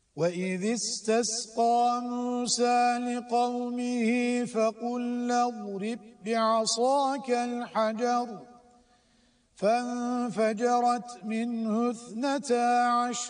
وَإِذِ اسْتَسْقَى مُوسَى لِقَوْمِهِ فَقُلْنَا اضْرِبْ بِعَصَاكَ الْحَجَرَ فَانفَجَرَتْ مِنْهُ 12